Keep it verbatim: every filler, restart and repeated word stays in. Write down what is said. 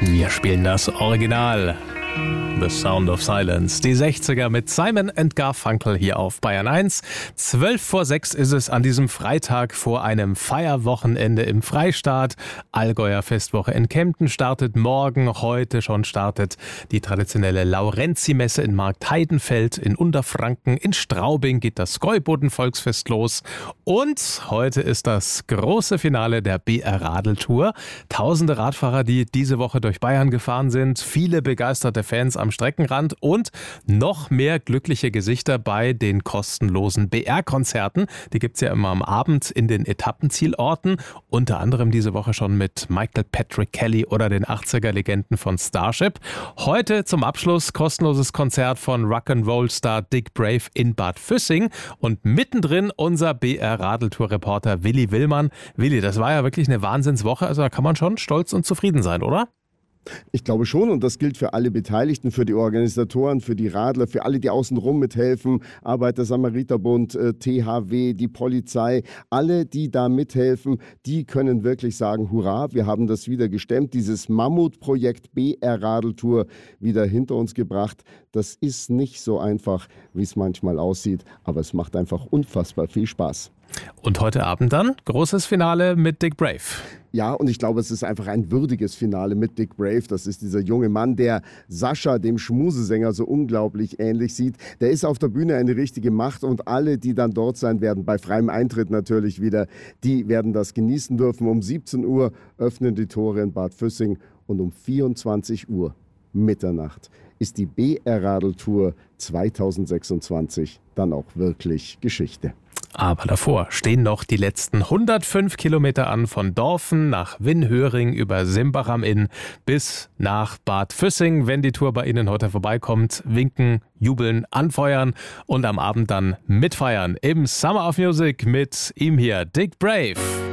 Wir spielen das Original. The Sound of Silence. Die sechziger mit Simon and Garfunkel hier auf Bayern eins. Zwölf vor sechs ist es an diesem Freitag vor einem Feierwochenende im Freistaat. Allgäuer Festwoche in Kempten startet morgen. Heute schon startet die traditionelle Laurenzi-Messe in Marktheidenfeld, in Unterfranken. In Straubing geht das Gäuboden-Volksfest los. Und heute ist das große Finale der B R-Radeltour. Tausende Radfahrer, die diese Woche durch Bayern gefahren sind. Viele begeisterte Fans am Streckenrand und noch mehr glückliche Gesichter bei den kostenlosen B R-Konzerten. Die gibt es ja immer am Abend in den Etappenzielorten. Unter anderem diese Woche schon mit Michael Patrick Kelly oder den achtziger-Legenden von Starship. Heute zum Abschluss kostenloses Konzert von Rock'n'Roll-Star Dick Brave in Bad Füssing. Und mittendrin unser B R-Radeltour-Reporter Willi Willmann. Willi, das war ja wirklich eine Wahnsinnswoche. Also da kann man schon stolz und zufrieden sein, oder? Ich glaube schon, und das gilt für alle Beteiligten, für die Organisatoren, für die Radler, für alle, die außenrum mithelfen, Arbeiter-Samariter-Bund, äh, T H W, die Polizei, alle, die da mithelfen, die können wirklich sagen, hurra, wir haben das wieder gestemmt, dieses Mammutprojekt B R-Radeltour wieder hinter uns gebracht. Das ist nicht so einfach, wie es manchmal aussieht, aber es macht einfach unfassbar viel Spaß. Und heute Abend dann großes Finale mit Dick Brave. Ja, und ich glaube, es ist einfach ein würdiges Finale mit Dick Brave. Das ist dieser junge Mann, der Sascha, dem Schmusesänger, so unglaublich ähnlich sieht. Der ist auf der Bühne eine richtige Macht und alle, die dann dort sein werden, bei freiem Eintritt natürlich wieder, die werden das genießen dürfen. Um siebzehn Uhr öffnen die Tore in Bad Füssing und um vierundzwanzig Uhr Mitternacht ist die B R-Radeltour zweitausendsechsundzwanzig dann auch wirklich Geschichte. Aber davor stehen noch die letzten hundertfünf Kilometer an, von Dorfen nach Winnhöring über Simbach am Inn bis nach Bad Füssing. Wenn die Tour bei Ihnen heute vorbeikommt, winken, jubeln, anfeuern und am Abend dann mitfeiern im Summer of Music mit ihm hier, Dick Brave.